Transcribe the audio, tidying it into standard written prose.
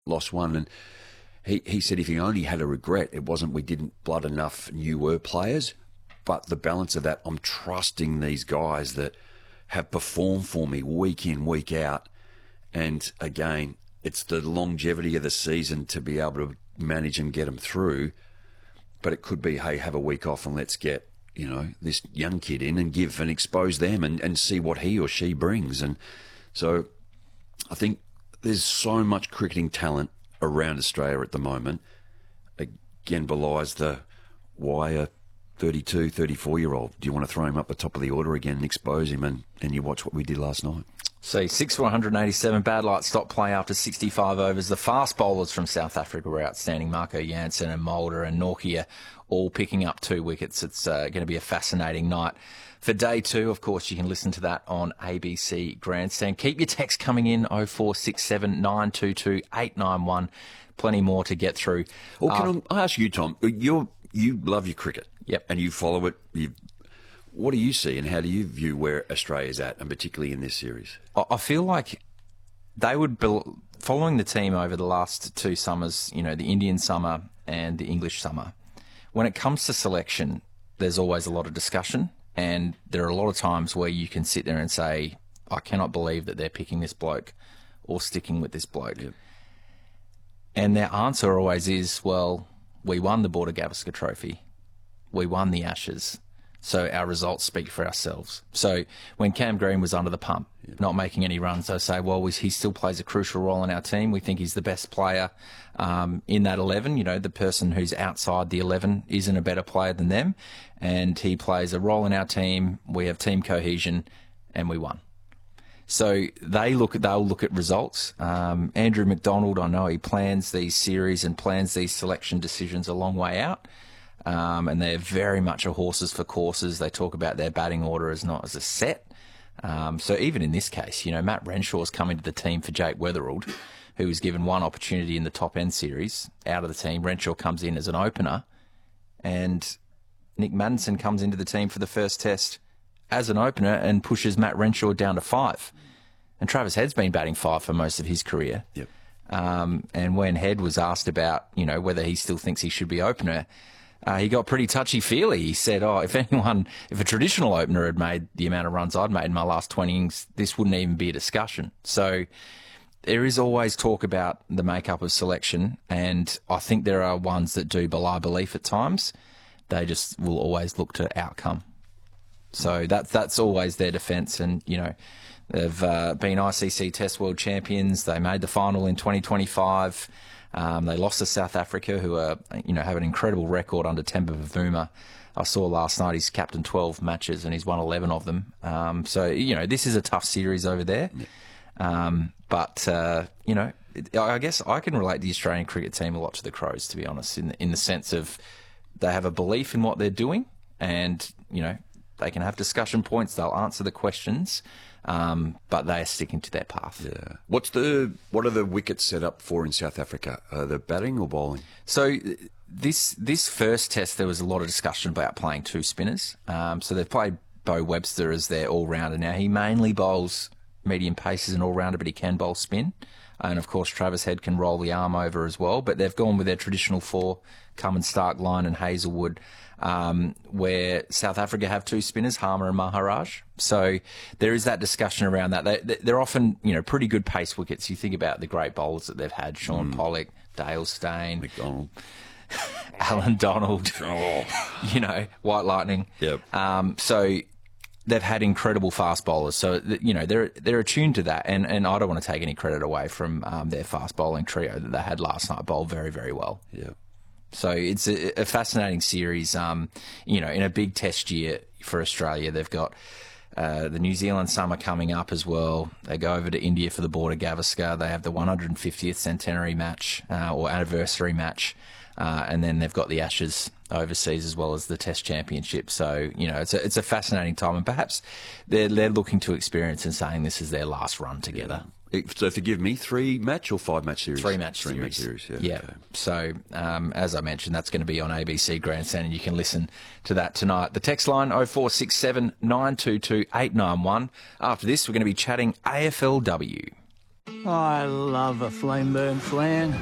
lost one. And he said if he only had a regret, it wasn't we didn't blood enough newer players, but the balance of that, I'm trusting these guys that have performed for me week in, week out. And again, it's the longevity of the season to be able to manage and get them through. But it could be, hey, have a week off and let's get, this young kid in and give and expose them and see what he or she brings. And so I think there's so much cricketing talent around Australia at the moment. Again, belies the why a 32, 34-year-old. Do you want to throw him up the top of the order again and expose him? And you watch what we did last night. So 6 for 187, bad light stop play after 65 overs. The fast bowlers from South Africa were outstanding. Marco Jansen and Mulder and Nortje all picking up 2 wickets. It's going to be a fascinating night. For day 2, of course, you can listen to that on ABC Grandstand. Keep your text coming in, 0467 922 891. Plenty more to get through. Well, can I ask you, Tom, you love your cricket. Yep. And you follow it. What do you see and how do you view where Australia's at, and particularly in this series? I feel like they would be following the team over the last 2 summers, the Indian summer and the English summer. When it comes to selection, there's always a lot of discussion, and there are a lot of times where you can sit there and say, I cannot believe that they're picking this bloke or sticking with this bloke. Yep. And their answer always is, well, we won the Border Gavaskar Trophy. We won the Ashes. So our results speak for ourselves. So when Cam Green was under the pump, not making any runs, they say, well, he still plays a crucial role in our team. We think he's the best player in that 11. The person who's outside the 11 isn't a better player than them. And he plays a role in our team. We have team cohesion and we won. So they'll look at results. Andrew McDonald, I know he plans these series and plans these selection decisions a long way out. And they're very much a horses for courses. They talk about their batting order as not as a set. So even in this case, Matt Renshaw's come into the team for Jake Weatherald, who was given one opportunity in the top end series out of the team. Renshaw comes in as an opener, and Nick Maddinson comes into the team for the first test as an opener and pushes Matt Renshaw down to 5. And Travis Head's been batting 5 for most of his career. Yep. And when Head was asked about, whether he still thinks he should be opener, he got pretty touchy-feely. He said, if a traditional opener had made the amount of runs I'd made in my last 20 innings, this wouldn't even be a discussion. So there is always talk about the makeup of selection, and I think there are ones that do belie belief at times. They just will always look to outcome. So that's always their defence, and, they've been ICC Test World Champions. They made the final in 2025. They lost to South Africa, who are, have an incredible record under Temba Bavuma. I saw last night he's captained 12 matches and he's won 11 of them. So this is a tough series over there. But I guess I can relate the Australian cricket team a lot to the Crows, to be honest, in the sense of they have a belief in what they're doing, and they can have discussion points. They'll answer the questions. But they are sticking to their path. Yeah. What are the wickets set up for in South Africa? Are they batting or bowling? So this first test, there was a lot of discussion about playing 2 spinners. So they've played Bo Webster as their all-rounder. Now, he mainly bowls medium pace as an all-rounder, but he can bowl spin. And, of course, Travis Head can roll the arm over as well. But they've gone with their traditional 4, Cummins, Stark, Lyon and Hazelwood, where South Africa have 2 spinners, Harmer and Maharaj. So there is that discussion around that. They're often, pretty good pace wickets. You think about the great bowlers that they've had, Sean Pollock, Dale Steyn, McDonald, Alan Donald, White Lightning. Yep. So they've had incredible fast bowlers. So, they're attuned to that. And I don't want to take any credit away from their fast bowling trio that they had last night. Bowled very, very well. Yeah. So it's a fascinating series. In a big test year for Australia, they've got the New Zealand summer coming up as well. They go over to India for the Border Gavaskar. They have the 150th centenary match or anniversary match. And then they've got the Ashes overseas as well as the Test Championship. So, it's a fascinating time. And perhaps they're looking to experience and saying this is their last run together. Yeah. So forgive me, 3-match or 5-match series? 3-match series. 3-match series, yeah. Yeah. Okay. So, as I mentioned, that's going to be on ABC Grandstand, and you can listen to that tonight. The text line, 0467 922 891. After this, we're going to be chatting AFLW. I love a flame burnt flan.